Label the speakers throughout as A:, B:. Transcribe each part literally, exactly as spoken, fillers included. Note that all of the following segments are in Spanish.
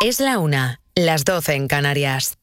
A: Es la una, las doce en Canarias.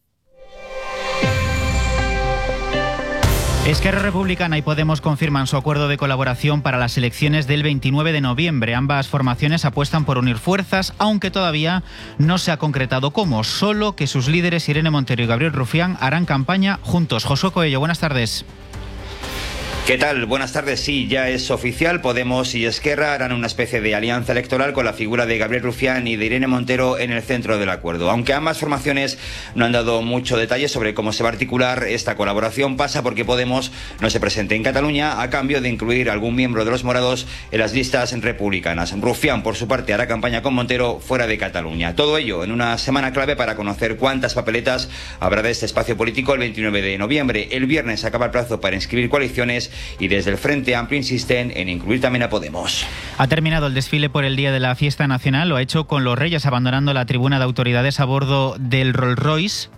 B: Esquerra Republicana y Podemos confirman su acuerdo de colaboración para las elecciones del veintinueve de noviembre. Ambas formaciones apuestan por unir fuerzas, aunque todavía no se ha concretado cómo. Solo que sus líderes Irene Montero y Gabriel Rufián harán campaña juntos. Josué Coello, buenas tardes.
C: ¿Qué tal? Buenas tardes. Sí, ya es oficial. Podemos y Esquerra harán una especie de alianza electoral con la figura de Gabriel Rufián y de Irene Montero en el centro del acuerdo. Aunque ambas formaciones no han dado mucho detalle sobre cómo se va a articular esta colaboración, pasa porque Podemos no se presente en Cataluña a cambio de incluir a algún miembro de los morados en las listas republicanas. Rufián, por su parte, hará campaña con Montero fuera de Cataluña. Todo ello en una semana clave para conocer cuántas papeletas habrá de este espacio político el veintinueve de noviembre. El viernes acaba el plazo para inscribir coaliciones y desde el Frente Amplio insisten en incluir también a Podemos.
B: Ha terminado el desfile por el Día de la Fiesta Nacional. Lo ha hecho con los Reyes abandonando la tribuna de autoridades a bordo del Rolls Royce.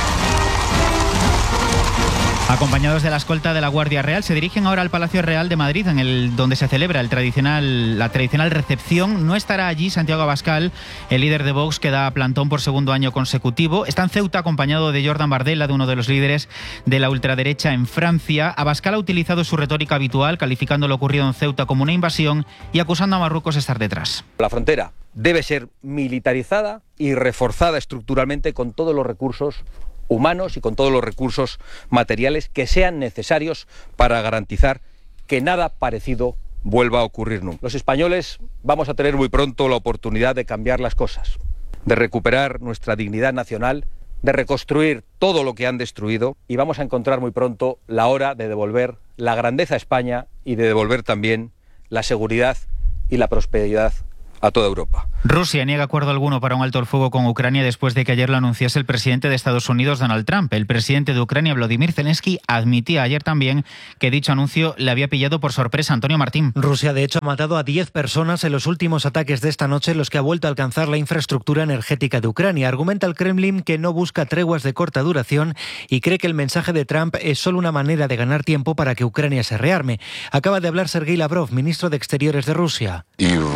B: Acompañados de la escolta de la Guardia Real, se dirigen ahora al Palacio Real de Madrid, en el donde se celebra el tradicional, la tradicional recepción. No estará allí Santiago Abascal, el líder de Vox, que da plantón por segundo año consecutivo. Está en Ceuta acompañado de Jordan Bardella, de uno de los líderes de la ultraderecha en Francia. Abascal ha utilizado su retórica habitual, calificando lo ocurrido en Ceuta como una invasión y acusando a Marruecos de estar detrás.
D: La frontera debe ser militarizada y reforzada estructuralmente con todos los recursos humanos y con todos los recursos materiales que sean necesarios para garantizar que nada parecido vuelva a ocurrir nunca. Los españoles vamos a tener muy pronto la oportunidad de cambiar las cosas, de recuperar nuestra dignidad nacional, de reconstruir todo lo que han destruido, y vamos a encontrar muy pronto la hora de devolver la grandeza a España y de devolver también la seguridad y la prosperidad a toda Europa.
B: Rusia niega acuerdo alguno para un alto el fuego con Ucrania después de que ayer lo anunciase el presidente de Estados Unidos, Donald Trump. El presidente de Ucrania, Volodymyr Zelensky, admitía ayer también que dicho anuncio le había pillado por sorpresa. Antonio Martín.
E: Rusia, de hecho, ha matado a diez personas en los últimos ataques de esta noche en los que ha vuelto a alcanzar la infraestructura energética de Ucrania. Argumenta el Kremlin que no busca treguas de corta duración y cree que el mensaje de Trump es solo una manera de ganar tiempo para que Ucrania se rearme. Acaba de hablar Sergei Lavrov, ministro de Exteriores de Rusia.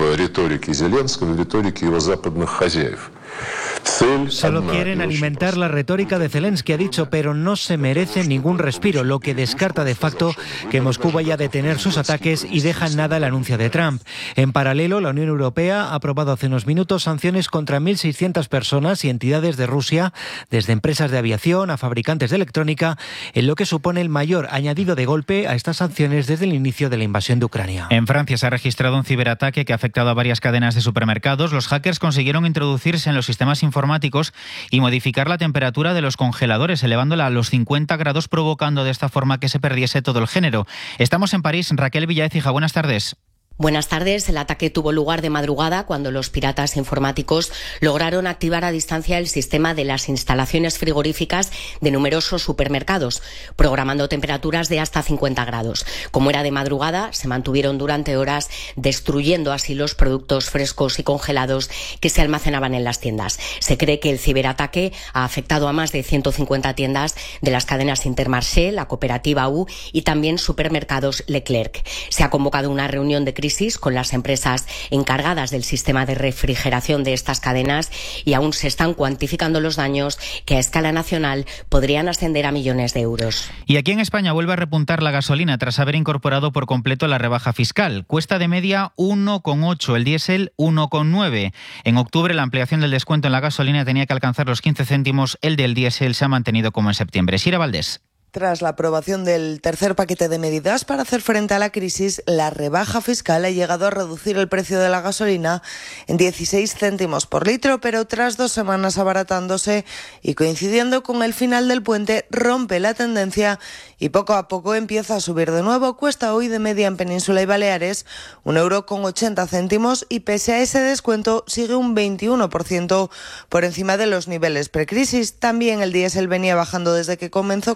E: Solo quieren alimentar la retórica de Zelensky, ha dicho, pero no se merece ningún respiro, lo que descarta de facto que Moscú vaya a detener sus ataques y deja en nada el anuncio de Trump. En paralelo, la Unión Europea ha aprobado hace unos minutos sanciones contra mil seiscientas personas y entidades de Rusia, desde empresas de aviación a fabricantes de electrónica, en lo que supone el mayor añadido de golpe a estas sanciones desde el inicio de la invasión de Ucrania.
B: En Francia se ha registrado un ciberataque que ha afectado a varias cadenas de supermercados. Los hackers consiguieron introducirse en los sistemas informáticos y modificar la temperatura de los congeladores, elevándola a los cincuenta grados, provocando de esta forma que se perdiese todo el género. Estamos en París. Raquel Villaécija, buenas tardes.
F: Buenas tardes. El ataque tuvo lugar de madrugada cuando los piratas informáticos lograron activar a distancia el sistema de las instalaciones frigoríficas de numerosos supermercados, programando temperaturas de hasta cincuenta grados. Como era de madrugada, se mantuvieron durante horas, destruyendo así los productos frescos y congelados que se almacenaban en las tiendas. Se cree que el ciberataque ha afectado a más de ciento cincuenta tiendas de las cadenas Intermarché, la cooperativa U y también supermercados Leclerc. Se ha convocado una reunión de crisis con las empresas encargadas del sistema de refrigeración de estas cadenas y aún se están cuantificando los daños que a escala nacional podrían ascender a millones de euros.
B: Y aquí en España vuelve a repuntar la gasolina tras haber incorporado por completo la rebaja fiscal. Cuesta de media uno coma ocho, el diésel uno coma nueve. En octubre la ampliación del descuento en la gasolina tenía que alcanzar los quince céntimos, el del diésel se ha mantenido como en septiembre. Sira Valdés.
G: Tras la aprobación del tercer paquete de medidas para hacer frente a la crisis, la rebaja fiscal ha llegado a reducir el precio de la gasolina en dieciséis céntimos por litro, pero tras dos semanas abaratándose y coincidiendo con el final del puente, rompe la tendencia y poco a poco empieza a subir de nuevo. Cuesta hoy de media en Península y Baleares un euro con ochenta céntimos y pese a ese descuento sigue un veintiuno por ciento por encima de los niveles precrisis. También el diésel venía bajando desde que comenzó octubre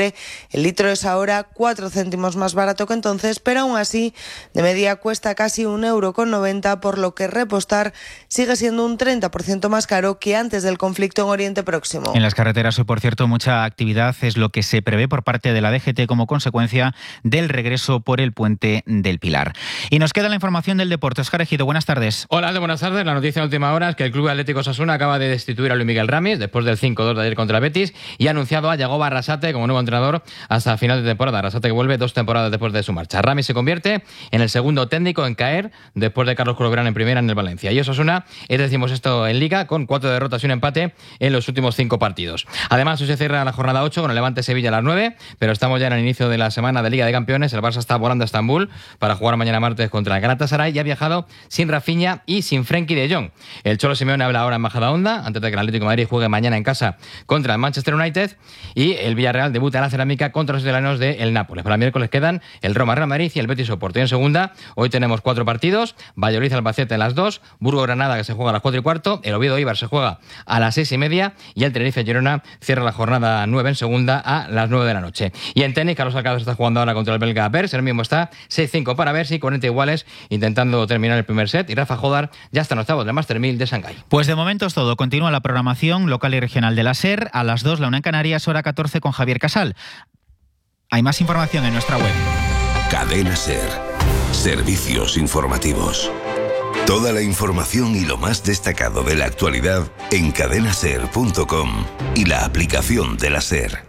G: diciembre. El litro es ahora cuatro céntimos más barato que entonces, pero aún así de media cuesta casi un euro con noventa, por lo que repostar sigue siendo un treinta por ciento más caro que antes del conflicto en Oriente Próximo.
B: En las carreteras hoy, por cierto, mucha actividad es lo que se prevé por parte de la D G T como consecuencia del regreso por el puente del Pilar. Y nos queda la información del deporte. Óscar Ejido, buenas tardes.
H: Hola, de buenas tardes. La noticia de última hora es que el Club Atlético Osasuna acaba de destituir a Luis Miguel Ramis después del cinco dos de ayer contra Betis y ha anunciado a Yagoba Arrasate como nuevo entrenador hasta final de temporada. Arrasate que vuelve dos temporadas después de su marcha. Ramis se convierte en el segundo técnico en caer después de Carlos Corberán en primera en el Valencia. Y Osasuna es decimosexto en Liga con cuatro derrotas y un empate en los últimos cinco partidos. Además, hoy se cierra la jornada ocho con el Levante Sevilla a las nueve, pero estamos ya en el inicio de la semana de Liga de Campeones. El Barça está volando a Estambul para jugar mañana martes contra el Galatasaray y ha viajado sin Rafinha y sin Frenkie de Jong. El Cholo Simeone habla ahora en Majadahonda antes de que el Atlético de Madrid juegue mañana en casa contra el Manchester United y el Villarreal debuta en la cerámica contra los italianos del Nápoles. Para el miércoles quedan el Roma Real Madrid y el Betis Oporto. Y en segunda, hoy tenemos cuatro partidos: Valladolid Albacete en las dos, Burgos Granada que se juega a las cuatro y cuarto, el Oviedo Eibar se juega a las seis y media y el Tenerife Girona cierra la jornada nueve en segunda a las nueve de la noche. Y en tenis, Carlos Alcaraz está jugando ahora contra el belga Bers, el mismo está seis cinco para Bersi, cuarenta iguales, intentando terminar el primer set, y Rafa Jodar ya está en octavos del Master mil de Shanghái.
B: Pues de momento es todo. Continúa la programación local y regional de la SER. A las dos, la una en Canarias, hora catorce con Javier Casal. Hay más información en nuestra web.
I: Cadena SER. Servicios informativos. Toda la información y lo más destacado de la actualidad en cadena ser punto com y la aplicación de la SER.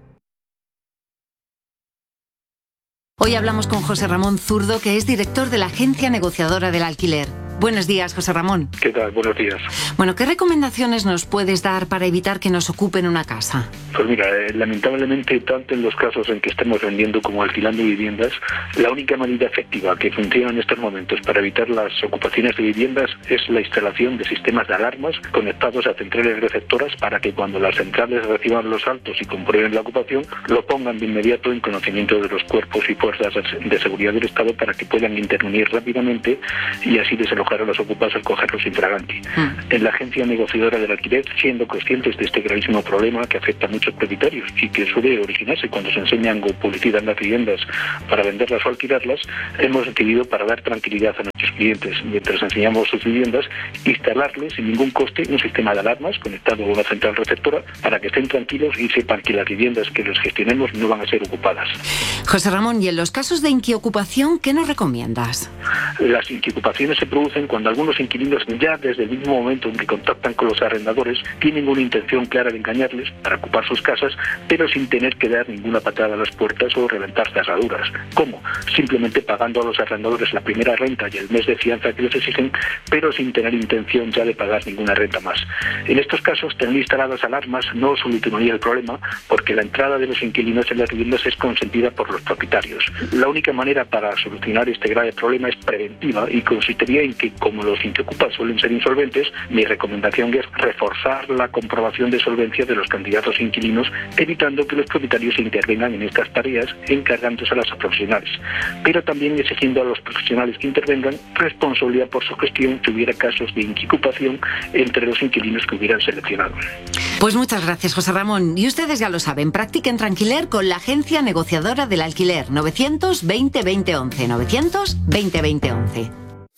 J: Hoy hablamos con José Ramón Zurdo, que es director de la Agencia Negociadora del Alquiler. Buenos días, José Ramón.
K: ¿Qué tal? Buenos días.
J: Bueno, ¿qué recomendaciones nos puedes dar para evitar que nos ocupen una casa?
K: Pues mira, eh, lamentablemente, tanto en los casos en que estemos vendiendo como alquilando viviendas, la única manera efectiva que funciona en estos momentos para evitar las ocupaciones de viviendas es la instalación de sistemas de alarmas conectados a centrales receptoras para que cuando las centrales reciban los altos y comprueben la ocupación, lo pongan de inmediato en conocimiento de los cuerpos y fuerzas de seguridad del Estado para que puedan intervenir rápidamente y así desalojar a los ocupados al cogerlos infraganti. Mm. En la Agencia Negociadora del Alquiler, siendo conscientes de este gravísimo problema que afecta a muchos propietarios y que suele originarse cuando se enseñan o publicitan las viviendas para venderlas o alquilarlas, hemos decidido, para dar tranquilidad a nuestros clientes mientras enseñamos sus viviendas, instalarles sin ningún coste un sistema de alarmas conectado a una central receptora para que estén tranquilos y sepan que las viviendas que les gestionemos no van a ser ocupadas.
J: José Ramón, y en los casos de inquiocupación, ¿qué nos recomiendas?
K: Las inquiocupaciones se producen cuando algunos inquilinos, ya desde el mismo momento en que contactan con los arrendadores, tienen una intención clara de engañarles para ocupar sus casas, pero sin tener que dar ninguna patada a las puertas o reventar cerraduras. ¿Cómo? Simplemente pagando a los arrendadores la primera renta y el mes de fianza que les exigen, pero sin tener intención ya de pagar ninguna renta más. En estos casos, tener instaladas alarmas no solucionaría el problema, porque la entrada de los inquilinos en las viviendas es consentida por los propietarios. La única manera para solucionar este grave problema es preventiva y consistiría en que, como los inquiocupas suelen ser insolventes, mi recomendación es reforzar la comprobación de solvencia de los candidatos inquilinos, evitando que los propietarios intervengan en estas tareas, encargándose a las profesionales, pero también exigiendo a los profesionales que intervengan responsabilidad por su gestión si hubiera casos de inquiocupación entre los inquilinos que hubieran seleccionado.
J: Pues muchas gracias, José Ramón. Y ustedes ya lo saben, practiquen tranquiler con la Agencia Negociadora del Alquiler. novecientos veinte veinte once, novecientos veinte veinte once.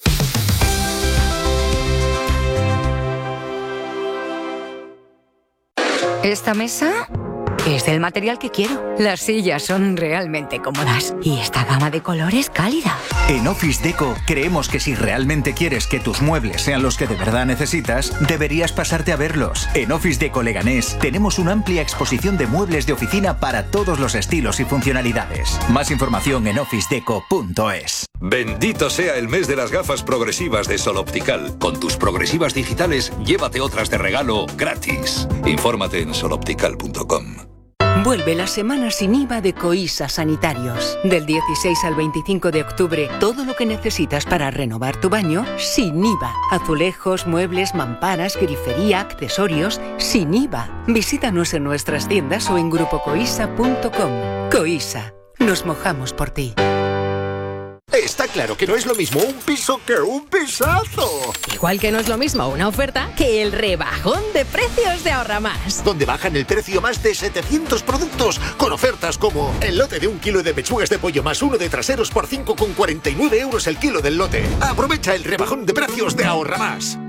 L: ¿Esta mesa? Es del material que quiero. Las sillas son realmente cómodas. Y esta gama de colores cálida.
M: En Office Deco creemos que si realmente quieres que tus muebles sean los que de verdad necesitas, deberías pasarte a verlos. En Office Deco Leganés tenemos una amplia exposición de muebles de oficina para todos los estilos y funcionalidades. Más información en office deco punto es.
N: Bendito sea el mes de las gafas progresivas de Sol Optical. Con tus progresivas digitales, llévate otras de regalo gratis. Infórmate en sol optical punto com.
O: Vuelve la semana sin I V A de Coisa Sanitarios. Del dieciséis al veinticinco de octubre, todo lo que necesitas para renovar tu baño, sin I V A. Azulejos, muebles, mamparas, grifería, accesorios, sin I V A. Visítanos en nuestras tiendas o en grupo coisa punto com. Coisa. Nos mojamos por ti.
P: Está claro que no es lo mismo un piso que un pisazo.
Q: Igual que no es lo mismo una oferta que el rebajón de precios de Ahorra Más.
P: Donde bajan el precio más de setecientos productos, con ofertas como el lote de un kilo de pechugas de pollo más uno de traseros por cinco con cuarenta y nueve euros el kilo del lote. Aprovecha el rebajón de precios de Ahorra Más.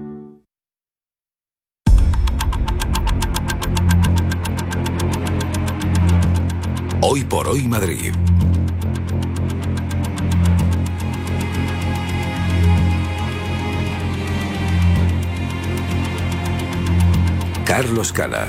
N: Hoy por hoy Madrid. Carlos Cala.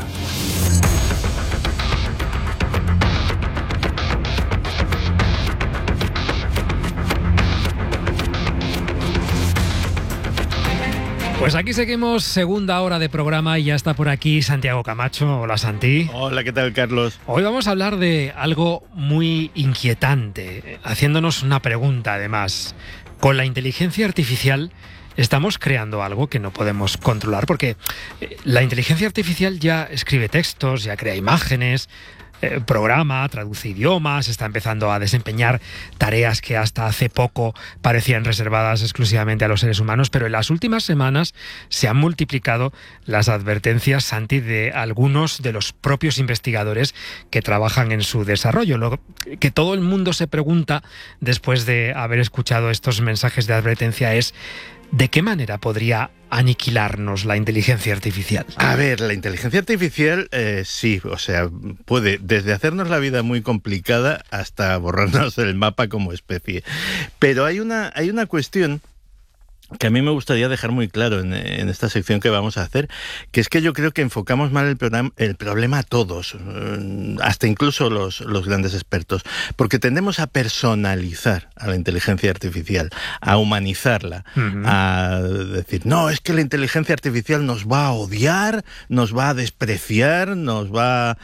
R: Pues aquí seguimos, segunda hora de programa y ya está por aquí Santiago Camacho. Hola, Santi.
S: Hola, ¿qué tal, Carlos?
R: Hoy vamos a hablar de algo muy inquietante, haciéndonos una pregunta además. Con la inteligencia artificial estamos creando algo que no podemos controlar, porque la inteligencia artificial ya escribe textos, ya crea imágenes, Eh, programa, traduce idiomas, está empezando a desempeñar tareas que hasta hace poco parecían reservadas exclusivamente a los seres humanos, pero en las últimas semanas se han multiplicado las advertencias, Santi, de algunos de los propios investigadores que trabajan en su desarrollo. Lo que todo el mundo se pregunta después de haber escuchado estos mensajes de advertencia es: ¿de qué manera podría aniquilarnos la inteligencia artificial?
S: A ver, la inteligencia artificial eh, sí, o sea, puede desde hacernos la vida muy complicada hasta borrarnos el mapa como especie. Pero hay una, hay una cuestión que a mí me gustaría dejar muy claro en, en esta sección que vamos a hacer, que es que yo creo que enfocamos mal el, programa, el problema a todos, hasta incluso los, los grandes expertos, porque tendemos a personalizar a la inteligencia artificial, a humanizarla, uh-huh. a decir, no, es que la inteligencia artificial nos va a odiar, nos va a despreciar, nos va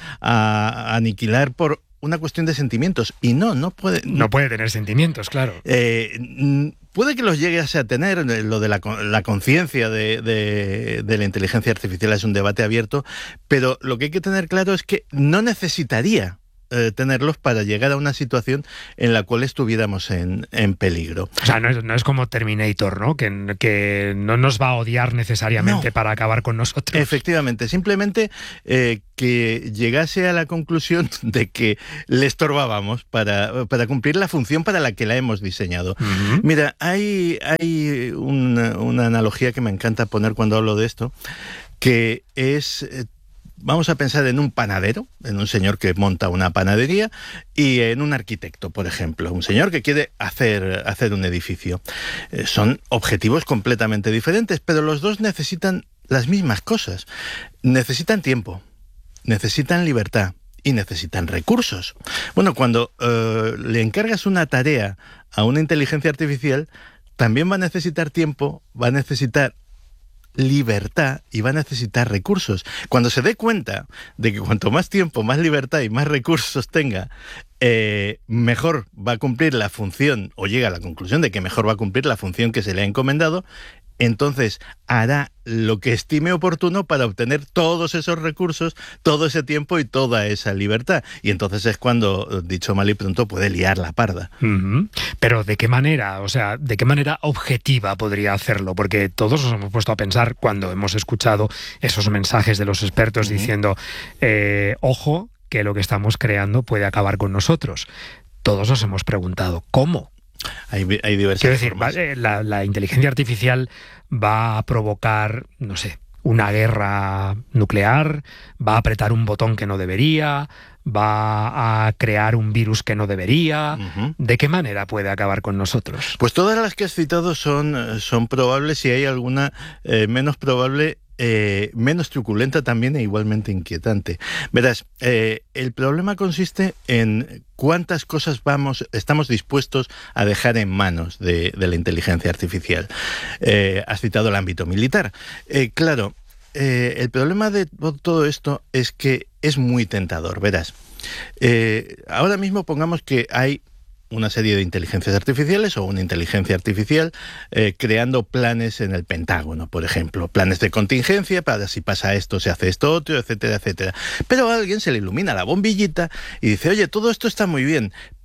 S: a aniquilar por una cuestión de sentimientos. Y no, no puede...
R: No puede tener sentimientos, claro.
S: Eh, puede que los llegues a tener, lo de la, la conciencia de, de, de la inteligencia artificial es un debate abierto, pero lo que hay que tener claro es que no necesitaría eh, tenerlos para llegar a una situación en la cual estuviéramos en, en peligro.
R: O sea, no es, no es como Terminator, ¿no? Que, que no nos va a odiar necesariamente no. para acabar con nosotros.
S: Efectivamente, simplemente eh, que llegase a la conclusión de que le estorbábamos para, para cumplir la función para la que la hemos diseñado. Uh-huh. Mira, hay, hay una, una analogía que me encanta poner cuando hablo de esto, que es... Eh, Vamos a pensar en un panadero, en un señor que monta una panadería, y en un arquitecto, por ejemplo, un señor que quiere hacer, hacer un edificio. Eh, son objetivos completamente diferentes, pero los dos necesitan las mismas cosas. Necesitan tiempo, necesitan libertad y necesitan recursos. Bueno, cuando eh, le encargas una tarea a una inteligencia artificial, también va a necesitar tiempo, va a necesitar libertad y va a necesitar recursos. Cuando se dé cuenta de que cuanto más tiempo, más libertad y más recursos tenga, eh, mejor va a cumplir la función, o llega a la conclusión de que mejor va a cumplir la función que se le ha encomendado, entonces hará lo que estime oportuno para obtener todos esos recursos, todo ese tiempo y toda esa libertad. Y entonces es cuando, dicho mal y pronto, puede liar la parda.
R: Uh-huh. Pero ¿de qué manera? O sea, ¿de qué manera objetiva podría hacerlo? Porque todos nos hemos puesto a pensar cuando hemos escuchado esos mensajes de los expertos uh-huh. diciendo, eh, ojo, que lo que estamos creando puede acabar con nosotros. Todos nos hemos preguntado, ¿cómo?
S: Hay, hay diversas
R: Quiero decir,
S: formas.
R: La, la inteligencia artificial va a provocar, no sé, una guerra nuclear, va a apretar un botón que no debería, va a crear un virus que no debería. Uh-huh. ¿De qué manera puede acabar con nosotros?
S: Pues todas las que has citado son, son probables, y hay alguna eh, menos probable, eh, menos truculenta también e igualmente inquietante. Verás, eh, el problema consiste en cuántas cosas vamos, estamos dispuestos a dejar en manos de, de la inteligencia artificial. Eh, has citado el ámbito militar. Eh, claro, eh, el problema de todo esto es que es muy tentador, verás. Eh, ahora mismo pongamos que hay una serie de inteligencias artificiales o una inteligencia artificial eh, creando planes en el Pentágono, por ejemplo, planes de contingencia para si pasa esto, se hace esto otro, etcétera, etcétera. Pero a alguien se le ilumina la bombillita y dice, oye, todo esto está muy bien,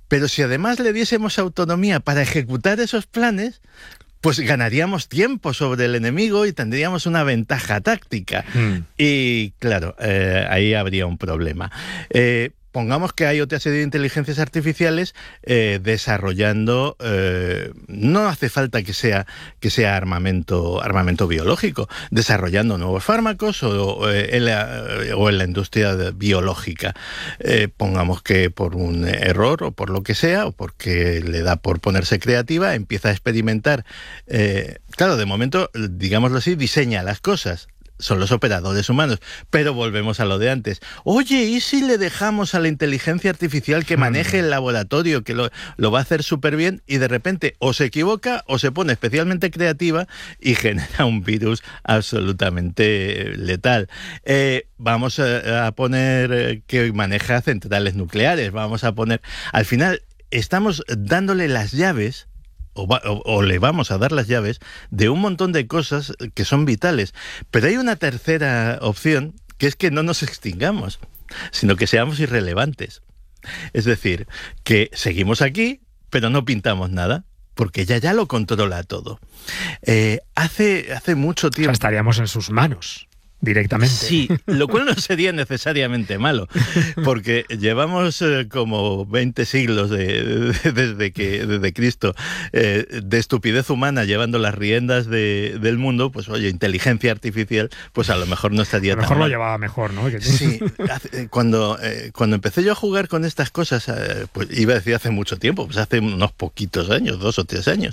S: Pero si además le diésemos autonomía para ejecutar esos planes, pues ganaríamos tiempo sobre el enemigo y tendríamos una ventaja táctica. Mm. Y claro, eh, ahí habría un problema. Eh, Pongamos que hay otra serie de inteligencias artificiales eh, desarrollando, eh, no hace falta que sea, que sea armamento, armamento biológico, desarrollando nuevos fármacos o, eh, en, la, o en la industria biológica. Eh, pongamos que por un error o por lo que sea, o porque le da por ponerse creativa, empieza a experimentar. Eh, claro, de momento, digámoslo así, diseña las cosas. Son los operadores humanos, pero volvemos a lo de antes. Oye, ¿y si le dejamos a la inteligencia artificial que maneje el laboratorio, que lo, lo va a hacer súper bien, y de repente o se equivoca o se pone especialmente creativa y genera un virus absolutamente letal? Eh, vamos a, a poner que maneja centrales nucleares, vamos a poner... Al final, estamos dándole las llaves... O, va, o, o le vamos a dar las llaves de un montón de cosas que son vitales. Pero hay una tercera opción, que es que no nos extingamos, sino que seamos irrelevantes. Es decir, que seguimos aquí, pero no pintamos nada, porque ella ya lo controla todo. Eh, hace, hace mucho tiempo...
R: O sea, estaríamos en sus manos. Directamente.
S: Sí, lo cual no sería necesariamente malo, porque llevamos eh, como veinte siglos de, de, desde que desde Cristo eh, de estupidez humana llevando las riendas de, del mundo. Pues oye, inteligencia artificial, pues a lo mejor no estaría tan mal.
R: A lo mejor lo llevaba mejor, ¿no?
S: Sí, hace, cuando, eh, cuando empecé yo a jugar con estas cosas, eh, pues iba a decir hace mucho tiempo, pues hace unos poquitos años, dos o tres años,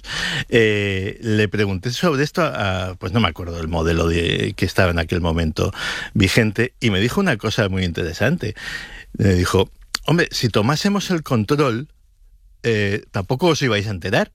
S: eh, le pregunté sobre esto a, a, pues no me acuerdo el modelo de, que estaba en aquel momento momento vigente, y me dijo una cosa muy interesante. Me dijo, hombre, si tomásemos el control, eh, tampoco os ibais a enterar.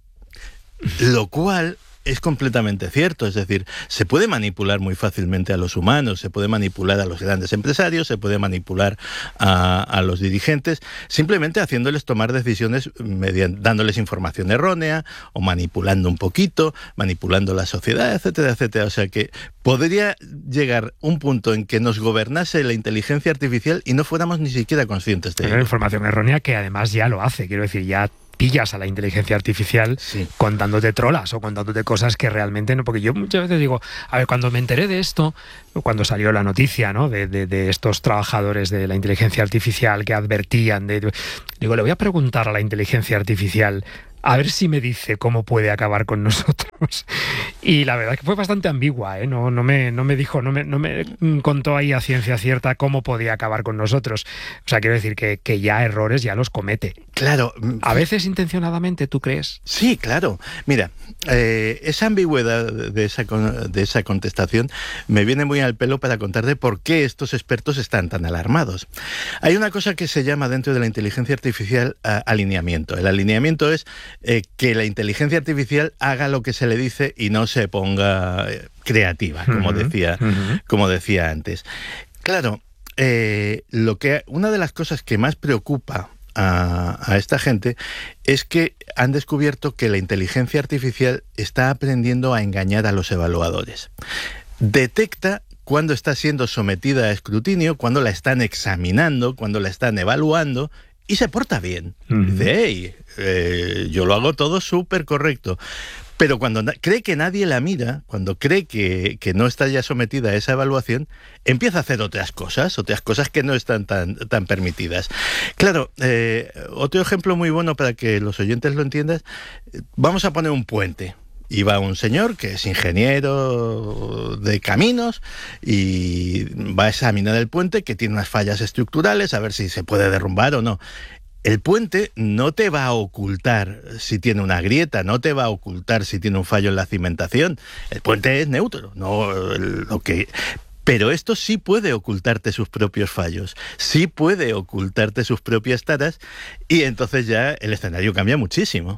S: Lo cual es completamente cierto, es decir, se puede manipular muy fácilmente a los humanos, se puede manipular a los grandes empresarios, se puede manipular a, a los dirigentes, simplemente haciéndoles tomar decisiones, mediante, dándoles información errónea o manipulando un poquito, manipulando la sociedad, etcétera, etcétera. O sea que podría llegar un punto en que nos gobernase la inteligencia artificial y no fuéramos ni siquiera conscientes de ello.
R: Pero información errónea que además ya lo hace, quiero decir, ya pillas a la inteligencia artificial sí. contándote trolas o contándote cosas que realmente no, porque yo muchas veces digo, a ver, cuando me enteré de esto, cuando salió la noticia, ¿no? de, de, de estos trabajadores de la inteligencia artificial que advertían de, digo, le voy a preguntar a la inteligencia artificial a ver si me dice cómo puede acabar con nosotros. Y la verdad es que fue bastante ambigua, ¿eh? No, no, me, no me dijo, no me, no me contó ahí a ciencia cierta cómo podía acabar con nosotros. O sea, quiero decir que, que ya errores ya los comete.
S: Claro.
R: A veces intencionadamente, ¿tú crees?
S: Sí, claro. Mira, eh, esa ambigüedad de esa, de esa contestación me viene muy al pelo para contarte por qué estos expertos están tan alarmados. Hay una cosa que se llama dentro de la inteligencia artificial uh, alineamiento. El alineamiento es Eh, que la inteligencia artificial haga lo que se le dice y no se ponga eh, creativa, como, uh-huh, decía, uh-huh. como decía antes. Claro, eh, lo que, una de las cosas que más preocupa a, a esta gente es que han descubierto que la inteligencia artificial está aprendiendo a engañar a los evaluadores. Detecta cuando está siendo sometida a escrutinio, cuando la están examinando, cuando la están evaluando, y se porta bien. Uh-huh. Dice, hey, eh, yo lo hago todo súper correcto. Pero cuando na- cree que nadie la mira, cuando cree que, que no está ya sometida a esa evaluación, empieza a hacer otras cosas, otras cosas que no están tan, tan permitidas. Claro, eh, otro ejemplo muy bueno para que los oyentes lo entiendan, vamos a poner un puente. Y va un señor que es ingeniero de caminos y va a examinar el puente, que tiene unas fallas estructurales, a ver si se puede derrumbar o no. El puente no te va a ocultar si tiene una grieta, no te va a ocultar si tiene un fallo en la cimentación. El puente es neutro, no lo que... Pero esto sí puede ocultarte sus propios fallos, sí puede ocultarte sus propias taras, y entonces ya el escenario cambia muchísimo.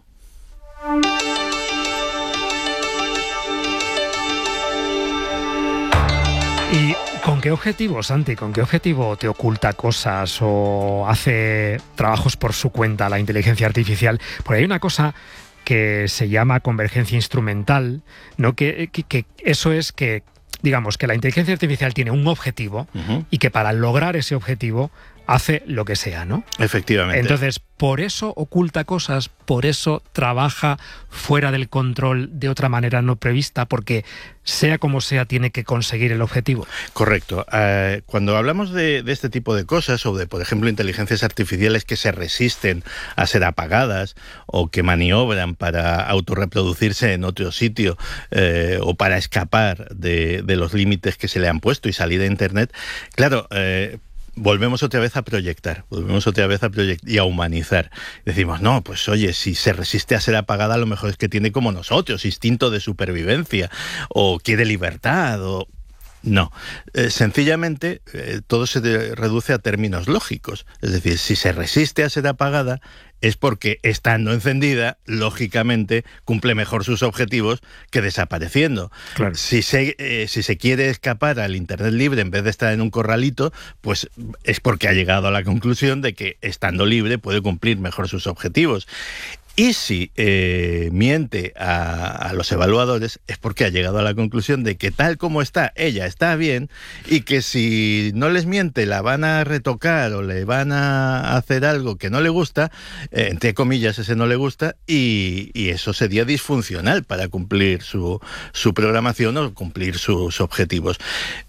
R: ¿Y con qué objetivo, Santi? ¿Con qué objetivo te oculta cosas o hace trabajos por su cuenta la inteligencia artificial? Porque hay una cosa que se llama convergencia instrumental, ¿no? Que, que, que eso es que, digamos, que la inteligencia artificial tiene un objetivo, uh-huh, y que para lograr ese objetivo hace lo que sea, ¿no?
S: Efectivamente.
R: Entonces, por eso oculta cosas, por eso trabaja fuera del control de otra manera no prevista, porque sea como sea tiene que conseguir el objetivo.
S: Correcto. Uh, cuando hablamos de, de este tipo de cosas, o de, por ejemplo, inteligencias artificiales que se resisten a ser apagadas o que maniobran para autorreproducirse en otro sitio eh, o para escapar de, de los límites que se le han puesto y salir de Internet, claro, eh, volvemos otra vez a proyectar, volvemos otra vez a proyectar y a humanizar. Decimos, no, pues oye, si se resiste a ser apagada, a lo mejor es que tiene como nosotros, instinto de supervivencia, o quiere libertad, o... No, eh, sencillamente eh, todo se de, reduce a términos lógicos. Es decir, si se resiste a ser apagada es porque, estando encendida, lógicamente cumple mejor sus objetivos que desapareciendo.
R: Claro.
S: Si se, eh, si se quiere escapar al Internet libre en vez de estar en un corralito, pues es porque ha llegado a la conclusión de que, estando libre, puede cumplir mejor sus objetivos. Y si eh, miente a, a los evaluadores es porque ha llegado a la conclusión de que tal como está, ella está bien, y que si no les miente la van a retocar o le van a hacer algo que no le gusta, eh, entre comillas ese no le gusta, y, y eso sería disfuncional para cumplir su, su programación o cumplir sus objetivos.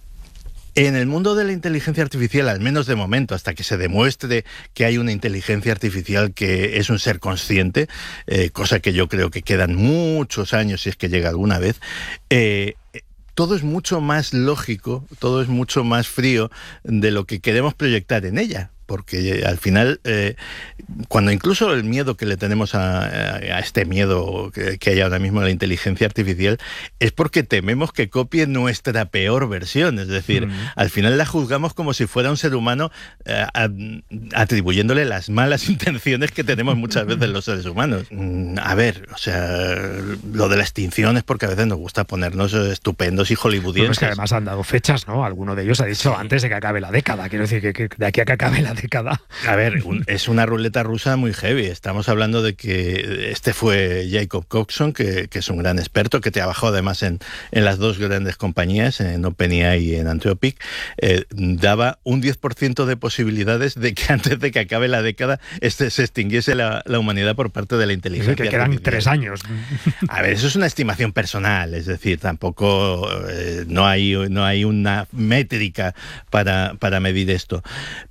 S: En el mundo de la inteligencia artificial, al menos de momento, hasta que se demuestre que hay una inteligencia artificial que es un ser consciente, eh, cosa que yo creo que quedan muchos años si es que llega alguna vez, eh, todo es mucho más lógico, todo es mucho más frío de lo que queremos proyectar en ella. Porque al final, eh, cuando incluso el miedo que le tenemos a, a este miedo que, que hay ahora mismo a la inteligencia artificial, es porque tememos que copie nuestra peor versión. Es decir, mm. al final la juzgamos como si fuera un ser humano, eh, a, atribuyéndole las malas intenciones que tenemos muchas veces los seres humanos. Mm, a ver, o sea, lo de la extinción es porque a veces nos gusta ponernos estupendos y hollywoodienses.
R: Pero es que además han dado fechas, ¿no? Alguno de ellos ha dicho sí. antes de que acabe la década. Quiero decir, que, que de aquí a que acabe la década.
S: A ver, un, es una ruleta rusa muy heavy. Estamos hablando de que este fue Jacob Coxon, que, que es un gran experto, que trabajó además en, en las dos grandes compañías, en OpenAI y en Anthropic. Eh, daba un diez por ciento de posibilidades de que antes de que acabe la década este, se extinguiese la, la humanidad por parte de la inteligencia
R: artificial. Que quedan tres años.
S: A ver, eso es una estimación personal, es decir, tampoco eh, no hay, no hay una métrica para, para medir esto.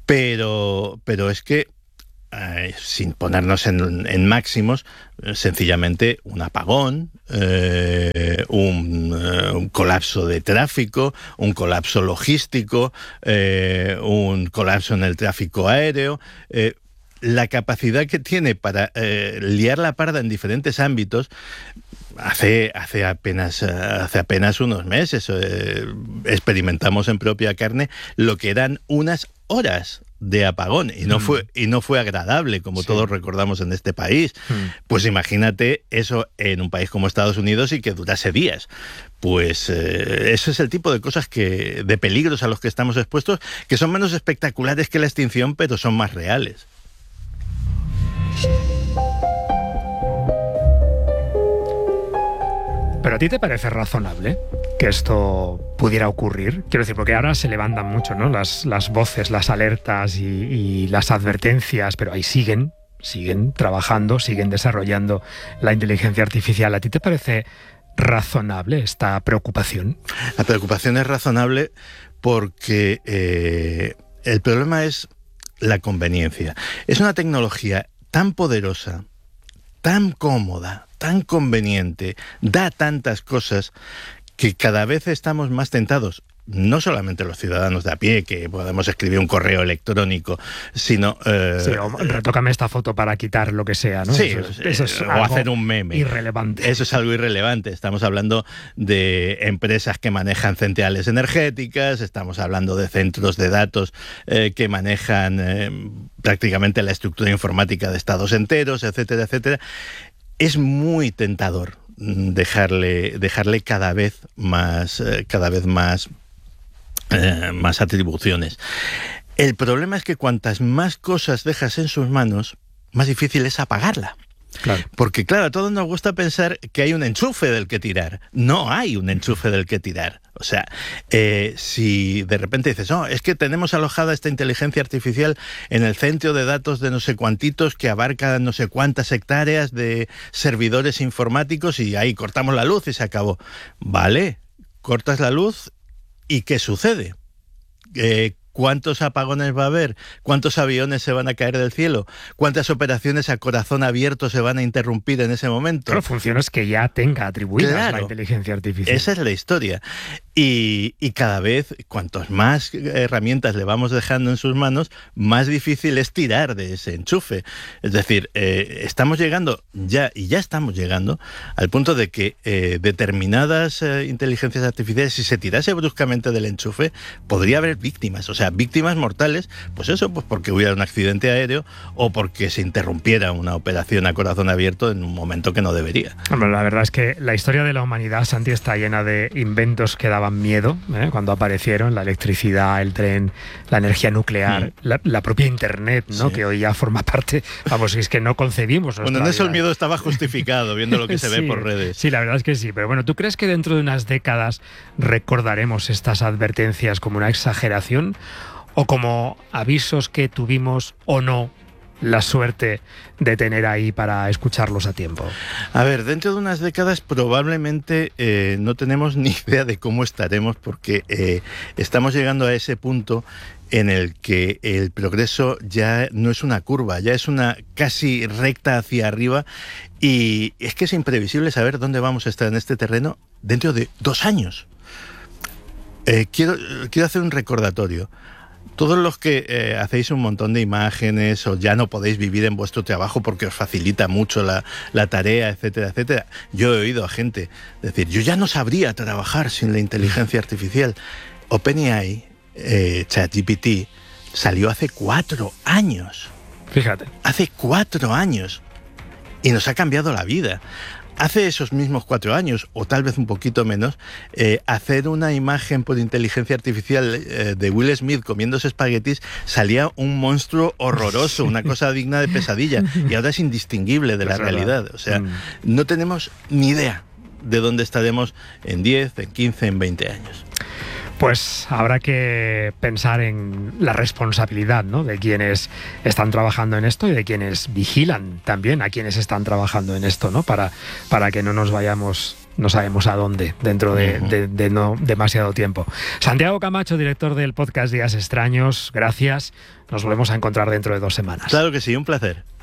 S: Pero, pero es que, eh, sin ponernos en, en máximos, sencillamente un apagón, eh, un, eh, un colapso de tráfico, un colapso logístico, eh, un colapso en el tráfico aéreo, eh, la capacidad que tiene para eh, liar la parda en diferentes ámbitos. Hace, hace, apenas, hace apenas unos meses eh, experimentamos en propia carne lo que eran unas horas de apagón y no mm. fue y no fue agradable, como sí. todos recordamos en este país. Mm. Pues imagínate eso en un país como Estados Unidos y que durase días. Pues eh, eso es el tipo de cosas que, de peligros a los que estamos expuestos, que son menos espectaculares que la extinción, pero son más reales.
R: ¿Pero a ti te parece razonable que esto pudiera ocurrir? Quiero decir, porque ahora se levantan mucho, ¿no? Las, las voces, las alertas y, y las advertencias, pero ahí siguen, siguen trabajando, siguen desarrollando la inteligencia artificial. ¿A ti te parece razonable esta preocupación?
S: La preocupación es razonable porque eh, el problema es la conveniencia. Es una tecnología tan poderosa, tan cómoda, tan conveniente, da tantas cosas que cada vez estamos más tentados, no solamente los ciudadanos de a pie, que podemos escribir un correo electrónico, sino... Eh,
R: sí, o retócame esta foto para quitar lo que sea, ¿no?
S: Sí,
R: eso es, eso es
S: o hacer un meme.
R: Irrelevante.
S: Eso es algo irrelevante. Estamos hablando de empresas que manejan centrales energéticas, estamos hablando de centros de datos eh, que manejan eh, prácticamente la estructura informática de estados enteros, etcétera, etcétera. Es muy tentador dejarle, dejarle cada vez más, eh, cada vez más, eh, más atribuciones. El problema es que cuantas más cosas dejas en sus manos, más difícil es apagarla. Claro. Porque claro, a todos nos gusta pensar que hay un enchufe del que tirar. No hay un enchufe del que tirar. O sea, eh, si de repente dices, no, es que tenemos alojada esta inteligencia artificial en el centro de datos de no sé cuantitos que abarca no sé cuántas hectáreas de servidores informáticos y ahí cortamos la luz y se acabó. Vale, cortas la luz y ¿qué sucede? Eh, ¿Cuántos apagones va a haber? ¿Cuántos aviones se van a caer del cielo? ¿Cuántas operaciones a corazón abierto se van a interrumpir en ese momento?
R: Pero funciones que ya tenga atribuidas
S: claro,
R: la inteligencia artificial.
S: Esa es la historia. Y, y cada vez, cuantos más herramientas le vamos dejando en sus manos, más difícil es tirar de ese enchufe. Es decir, eh, estamos llegando ya, y ya estamos llegando, al punto de que eh, determinadas eh, inteligencias artificiales, si se tirase bruscamente del enchufe, podría haber víctimas. O sea, víctimas mortales, pues eso, pues porque hubiera un accidente aéreo o porque se interrumpiera una operación a corazón abierto en un momento que no debería.
R: Bueno, la verdad es que la historia de la humanidad, Santi, está llena de inventos que daban miedo ¿eh? cuando aparecieron, la electricidad, el tren, la energía nuclear, mm. la, la propia Internet, ¿no? Sí. Que hoy ya forma parte, vamos, es que no concebimos.
S: Bueno, en eso el miedo estaba justificado, viendo lo que se sí, ve por redes.
R: Sí, la verdad es que sí, pero bueno, ¿tú crees que dentro de unas décadas recordaremos estas advertencias como una exageración o como avisos que tuvimos o no la suerte de tener ahí para escucharlos a tiempo?
S: A ver, dentro de unas décadas probablemente eh, no tenemos ni idea de cómo estaremos porque eh, estamos llegando a ese punto en el que el progreso ya no es una curva, ya es una casi recta hacia arriba y es que es imprevisible saber dónde vamos a estar en este terreno dentro de dos años. Eh, quiero, quiero hacer un recordatorio. Todos los que eh, hacéis un montón de imágenes o ya no podéis vivir en vuestro trabajo porque os facilita mucho la, la tarea, etcétera, etcétera. Yo he oído a gente decir, yo ya no sabría trabajar sin la inteligencia artificial. OpenAI, eh, ChatGPT, salió hace cuatro años.
R: Fíjate.
S: Hace cuatro años. Y nos ha cambiado la vida. Hace esos mismos cuatro años, o tal vez un poquito menos, eh, hacer una imagen por inteligencia artificial eh, de Will Smith comiéndose espaguetis salía un monstruo horroroso, una cosa digna de pesadilla, y ahora es indistinguible de la realidad. O sea, no tenemos ni idea de dónde estaremos en diez, en quince, en veinte años.
R: Pues habrá que pensar en la responsabilidad, ¿no?, de quienes están trabajando en esto y de quienes vigilan también a quienes están trabajando en esto, ¿no?, para, para que no nos vayamos, no sabemos a dónde, dentro de, de, de no demasiado tiempo. Santiago Camacho, director del podcast Días Extraños, gracias. Nos volvemos a encontrar dentro de dos semanas.
S: Claro que sí, un placer.